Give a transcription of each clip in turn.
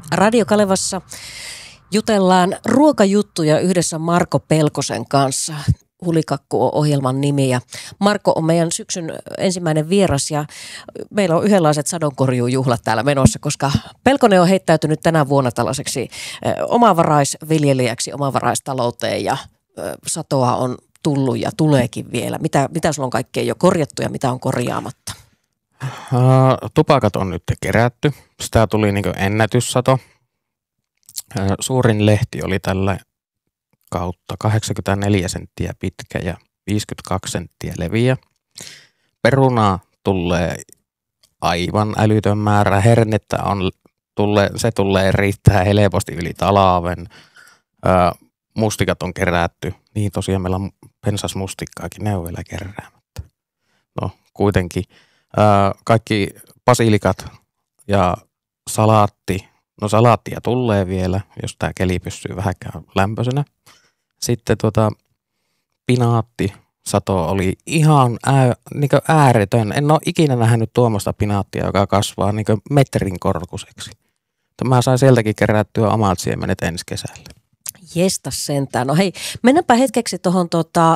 Radio Kalevassa jutellaan ruokajuttuja yhdessä Marko Pelkosen kanssa. Hulikakku on ohjelman nimi ja Marko on meidän syksyn ensimmäinen vieras ja meillä on yhdenlaiset sadonkorjuujuhlat täällä menossa, koska Pelkonen on heittäytynyt tänä vuonna tällaiseksi omavaraisviljelijäksi omavaraistalouteen ja satoa on tullut ja tuleekin vielä. Mitä sulla on kaikkea jo korjattu ja mitä on korjaamatta? Tupakat on nyt kerätty. Sitä tuli niin kuin ennätyssato. Suurin lehti oli tällä kautta 84 senttiä pitkä ja 52 senttiä leviä. Perunaa tulee aivan älytön määrä. Hernettä se tulee riittää helposti yli talven. Mustikat on kerätty. Niin tosiaan meillä on pensasmustikkaakin, ne on vielä keräämättä. No kuitenkin. Kaikki basilikat ja salaatti. No salaattia tulee vielä, jos tämä keli pysyy vähänkään lämpöisenä. Sitten pinaatti sato oli ihan ääretön. En ole ikinä nähnyt tuommoista pinaattia, joka kasvaa niin metrin korkuiseksi. Mä sain sieltäkin kerättyä omat siemenet ensi kesällä. Jestas sentään. No hei, mennäänpä hetkeksi tuohon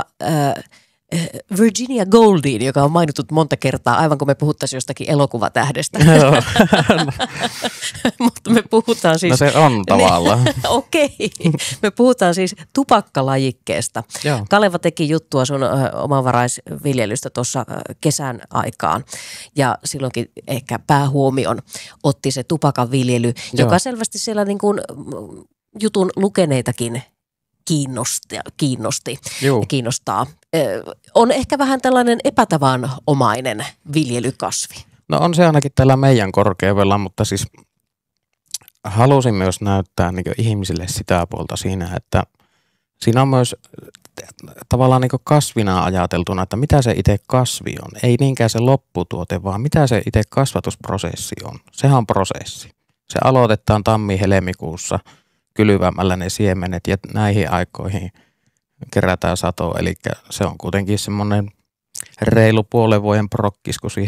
Virginia Goldiin, joka on mainittu monta kertaa, aivan kun me puhuttaisiin jostakin elokuvatähdestä. Mutta me puhutaan siis... No se on tavallaan. Okei. Me puhutaan siis tupakkalajikkeesta. Joo. Kaleva teki juttua sun omavaraisviljelystä tuossa kesän aikaan. Ja silloinkin ehkä päähuomion otti se tupakan viljely, joka selvästi siellä niin kuin jutun lukeneitakin kiinnostaa. On ehkä vähän tällainen epätavanomainen viljelykasvi. No on se ainakin täällä meidän korkeudella, mutta siis halusin myös näyttää niin ihmisille sitä puolta siinä, että siinä on myös tavallaan niin kasvina ajateltuna, että mitä se itse kasvi on. Ei niinkään se lopputuote, vaan mitä se itse kasvatusprosessi on. Sehän on prosessi. Se aloitetaan tammi-helmikuussa kylvämällä ne siemenet ja näihin aikoihin kerätään sato. Eli se on kuitenkin semmoinen reilu puolen vuoden prokkis, kun siihen